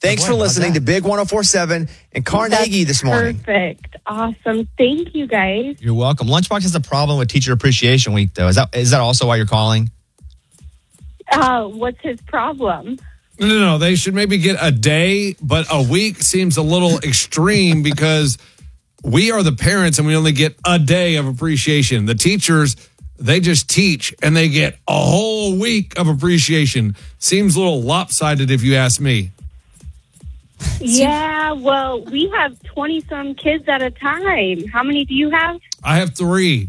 Thanks for listening to Big 104.7 and Carnegie this morning. Perfect. Awesome. Thank you, guys. You're welcome. Lunchbox has a problem with Teacher Appreciation Week, though. Is that also why you're calling? What's his problem? No. They should maybe get a day, but a week seems a little extreme because we are the parents and we only get a day of appreciation. The teachers, they just teach and they get a whole week of appreciation. Seems a little lopsided if you ask me. Yeah, well, we have 20-some kids at a time. How many do you have? I have 3.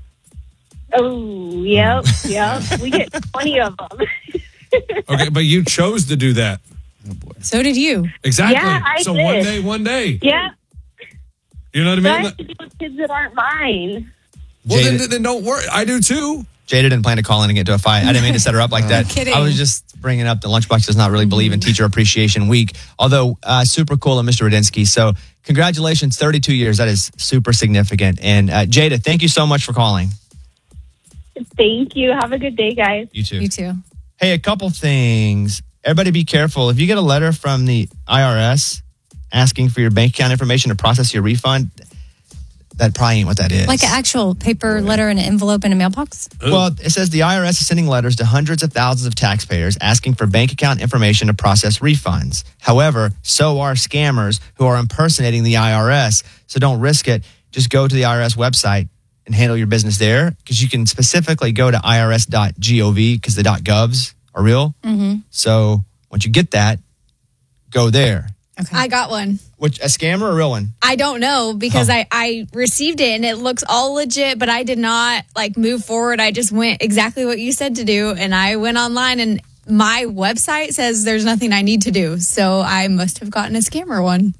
Oh, yep. We get 20 of them. Okay, but you chose to do that. So did you. Exactly. Yeah, I so did. one day. Yeah. You know what I But I mean? have to do with kids that aren't mine. Well, then don't worry. I do too. Jada didn't plan to call in and get into a fight. I didn't mean to set her up like that. Kidding. I was just bringing up the Lunchbox does not really believe in Teacher Appreciation Week, although super cool of Mr. Rudinsky. So congratulations, 32 years. That is super significant. And Jada, thank you so much for calling. Thank you. Have a good day, guys. You too. You too. Hey, a couple things. Everybody be careful. If you get a letter from the IRS asking for your bank account information to process your refund, that probably ain't what that is. Like an actual paper letter in an envelope in a mailbox? Well, it says the IRS is sending letters to hundreds of thousands of taxpayers asking for bank account information to process refunds. However, so are scammers who are impersonating the IRS. So don't risk it. Just go to the IRS website and handle your business there, because you can specifically go to irs.gov because the .govs are real. Mm-hmm. So once you get that, go there. Okay. I got one. Which, a scammer or a real one? I don't know because I received it and it looks all legit, but I did not move forward. I just went exactly what you said to do, and I went online and my website says there's nothing I need to do. So I must have gotten a scammer one.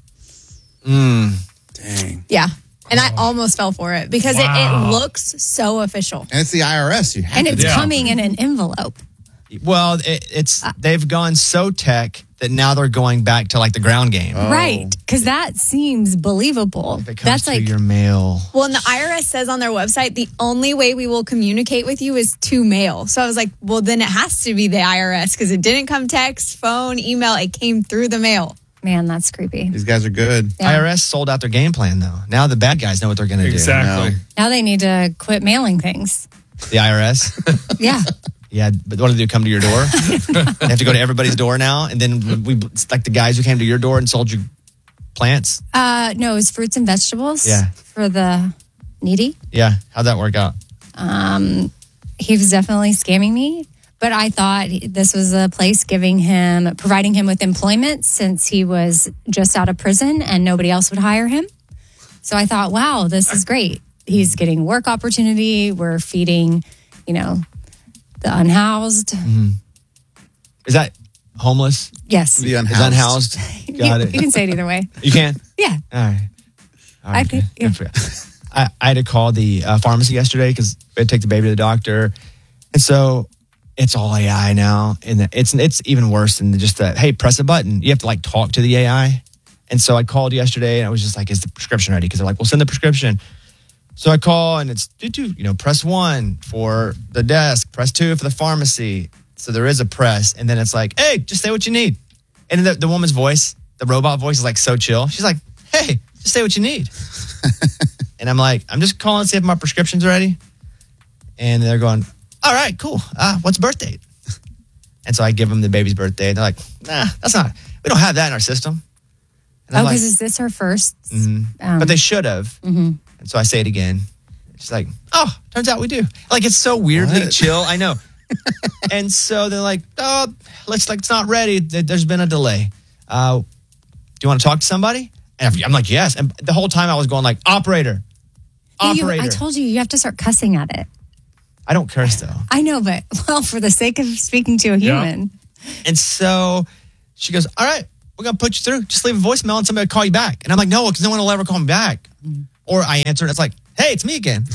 Dang. Yeah. And I almost fell for it because it looks so official. And it's the IRS. And it's coming in an envelope. Well, they've gone so tech that now they're going back to the ground game. Right. Because that seems believable. If it comes to your mail. Well, and the IRS says on their website, the only way we will communicate with you is to mail. So I was like, well, then it has to be the IRS because it didn't come text, phone, email. It came through the mail. Man, that's creepy. These guys are good. Yeah. IRS sold out their game plan, though. Now the bad guys know what they're going to do. Exactly. Now they need to quit mailing things. The IRS? Yeah. Yeah, but what do they do? Come to your door? They have to go to everybody's door now? And then it's like the guys who came to your door and sold you plants? No, it was fruits and vegetables. Yeah. For the needy. Yeah. How'd that work out? He was definitely scamming me. But I thought this was a place providing him with employment since he was just out of prison and nobody else would hire him. So I thought, wow, this is great. He's getting work opportunity. We're feeding, the unhoused. Mm-hmm. Is that homeless? Yes. The Is unhoused? Got it. You can say it either way. You can? Yeah. All right. I think. Yeah. I had to call the pharmacy yesterday because I had to take the baby to the doctor. And so it's all AI now. And it's even worse than just hey, press a button. You have to talk to the AI. And so I called yesterday and I was just like, is the prescription ready? Because they're like, we'll send the prescription. So I call and it's, press 1 for the desk, press 2 for the pharmacy. So there is a press. And then it's like, hey, just say what you need. And the woman's voice, the robot voice is so chill. She's like, hey, just say what you need. And I'm like, I'm just calling to see if my prescription's ready. And they're going, all right, cool. What's birth date? And so I give them the baby's birthday. And they're like, nah, we don't have that in our system. And Because is this her first? But they should have. Mm-hmm. And so I say it again. She's like, oh, turns out we do. It's so weirdly chill. I know. And so they're like, oh, it's not ready. There's been a delay. Do you want to talk to somebody? And I'm like, yes. And the whole time I was going operator. Operator. I told you have to start cussing at it. I don't curse though. I know, but for the sake of speaking to a human. And so she goes, all right, we're going to put you through. Just leave a voicemail and somebody will call you back. And I'm like, no, because no one will ever call me back. Or I answer and it's like, hey, it's me again.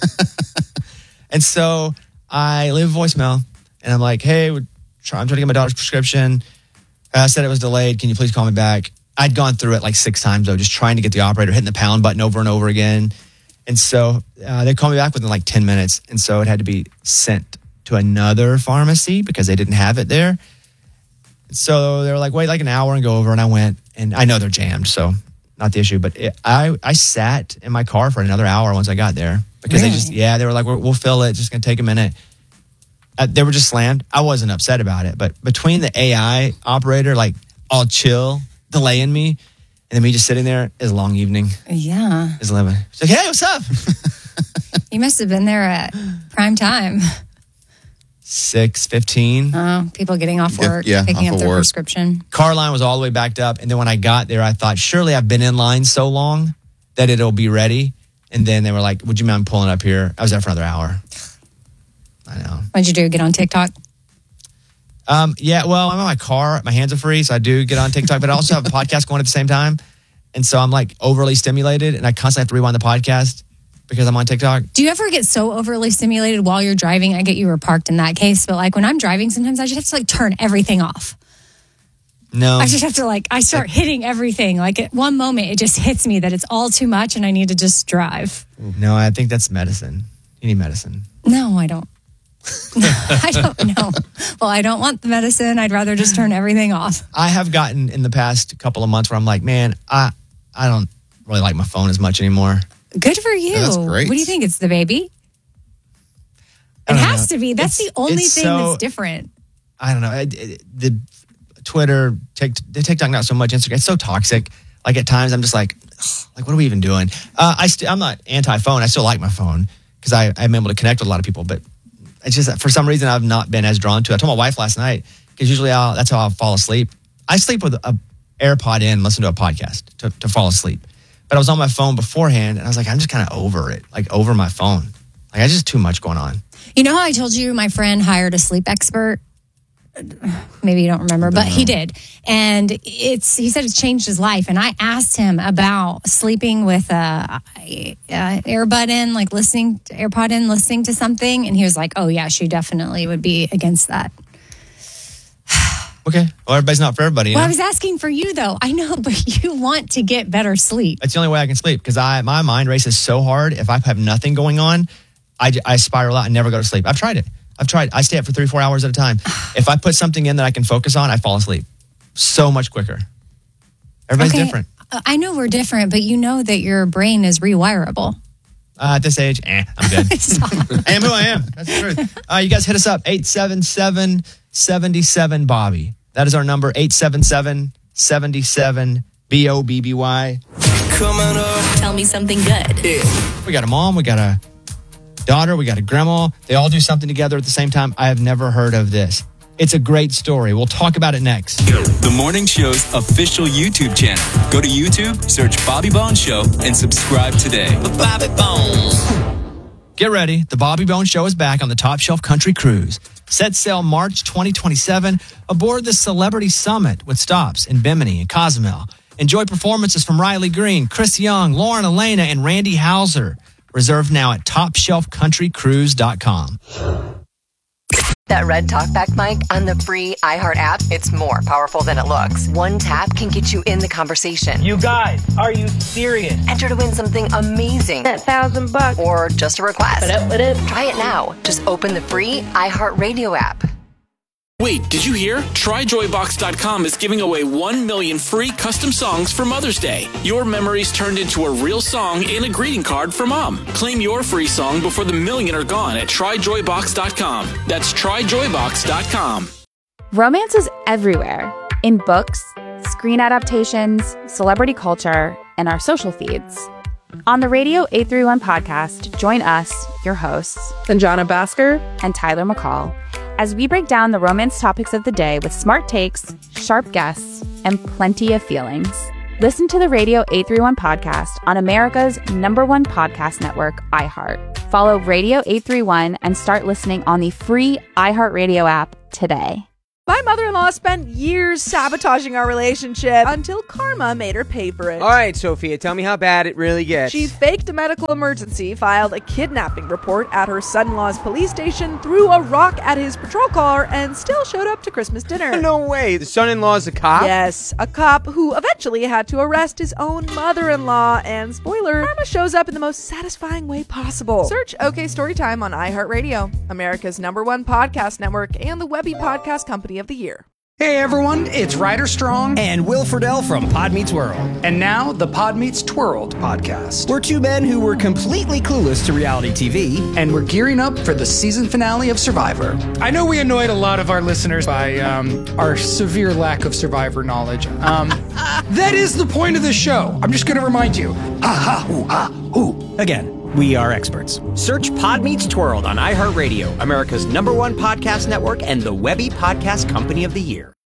And so I leave a voicemail and I'm like, hey, I'm trying to get my daughter's prescription. I said it was delayed. Can you please call me back? I'd gone through it 6 times though, just trying to get the operator, hitting the pound button over and over again. And so they called me back within 10 minutes. And so it had to be sent to another pharmacy because they didn't have it there. So they were like, wait like an hour and go over. And I went, and I know they're jammed, so not the issue. But I sat in my car for another hour once I got there because they were like, we'll fill it. Just going to take a minute. They were just slammed. I wasn't upset about it. But between the AI operator, like all chill, delaying me, and then me just sitting there, is a long evening. Yeah. It's 11. She's like, hey, what's up? You must have been there at prime time. 6:15. Oh, people getting off work, Yeah, picking off up of their work. prescription. Car line was all the way backed up. And then when I got there, I thought, surely I've been in line so long that it'll be ready. And then they were like, would you mind pulling up here? I was there for another hour. I know. What'd you do? Get on TikTok? Yeah, well, I'm in my car. My hands are free, so I do get on TikTok. But I also have a podcast going at the same time. And so I'm like overly stimulated. And I constantly have to rewind the podcast because I'm on TikTok. Do you ever get so overly stimulated while you're driving? I get you were parked in that case, but like when I'm driving, sometimes I just have to like turn everything off. No. I just have to I start hitting everything. Like at one moment, it just hits me that it's all too much and I need to just drive. No, I think that's medicine. You need medicine. No, I don't. I don't know. Well, I don't want the medicine. I'd rather just turn everything off. I have gotten in the past couple of months where I'm like, man, I don't really like my phone as much anymore. Good for you. Yeah, that's great. What do you think? It's the baby? It has to be. That's the only thing that's different. I don't know. The Twitter, the TikTok, not so much. Instagram, it's so toxic. Like at times, I'm just like, what are we even doing? I'm not anti-phone. I still like my phone because I'm able to connect with a lot of people. But it's just that for some reason, I've not been as drawn to it. I told my wife last night because usually that's how I'll fall asleep. I sleep with a AirPod in, listen to a podcast to fall asleep. But I was on my phone beforehand, and I was like, I'm just kind of over it, like over my phone. Like, it's just too much going on. You know how I told you my friend hired a sleep expert? Maybe you don't remember, but he did. And he said it's changed his life. And I asked him about sleeping with a earbud in, like AirPod in, listening to something. And he was like, oh, yeah, she definitely would be against that. Okay. Well, everybody's not for everybody. Well, I was asking for you, though. I know, but you want to get better sleep. That's the only way I can sleep because my mind races so hard. If I have nothing going on, I spiral out and never go to sleep. I've tried it. I stay up for 3-4 hours at a time. If I put something in that I can focus on, I fall asleep so much quicker. Everybody's different. I know we're different, but you know that your brain is rewirable. At this age, I'm good. I am who I am. That's the truth. You guys hit us up, 877-77-BOBBY. That is our number, 877-77-BOBBY. Coming up. Tell me something good. Yeah. We got a mom, we got a daughter, we got a grandma. They all do something together at the same time. I have never heard of this. It's a great story. We'll talk about it next. The Morning Show's official YouTube channel. Go to YouTube, search Bobby Bones Show, and subscribe today. Bobby Bones. Get ready. The Bobby Bones Show is back on the Top Shelf Country Cruise. Set sail March 2027 aboard the Celebrity Summit with stops in Bimini and Cozumel. Enjoy performances from Riley Green, Chris Young, Lauren Elena, and Randy Hauser. Reserved now at TopShelfCountryCruise.com. That red talkback mic on the free iHeart app, it's more powerful than it looks. One tap can get you in the conversation. You guys, are you serious? Enter to win something amazing. That $1,000. Or just a request. What up? Try it now. Just open the free iHeart Radio app. Wait, did you hear? TryJoyBox.com is giving away 1 million free custom songs for Mother's Day. Your memories turned into a real song and a greeting card for Mom. Claim your free song before the million are gone at TryJoyBox.com. That's TryJoyBox.com. Romance is everywhere. In books, screen adaptations, celebrity culture, and our social feeds. On the Radio 831 podcast, join us, your hosts, Sanjana Bhaskar and Tyler McCall, as we break down the romance topics of the day with smart takes, sharp guests, and plenty of feelings. Listen to the Radio 831 podcast on America's #1 podcast network, iHeart. Follow Radio 831 and start listening on the free iHeartRadio app today. My mother-in-law spent years sabotaging our relationship until karma made her pay for it. All right, Sophia, tell me how bad it really gets. She faked a medical emergency, filed a kidnapping report at her son-in-law's police station, threw a rock at his patrol car, and still showed up to Christmas dinner. No way. The son-in-law's a cop? Yes, a cop who eventually had to arrest his own mother-in-law. And spoiler, karma shows up in the most satisfying way possible. Search OK Storytime on iHeartRadio, America's #1 podcast network and the Webby Podcast Company of the Year. Hey everyone, it's Ryder Strong and Will Friedle from Pod Meets World. And now the Pod Meets Twirled podcast. We're two men who were completely clueless to reality TV. And we're gearing up for the season finale of Survivor. I know we annoyed a lot of our listeners by our severe lack of Survivor knowledge. That is the point of the show. I'm just going to remind you. Ha ha, ooh, ha, ooh. Again. We are experts. Search Pod Meets Twirled on iHeartRadio, America's #1 podcast network and the Webby Podcast Company of the Year.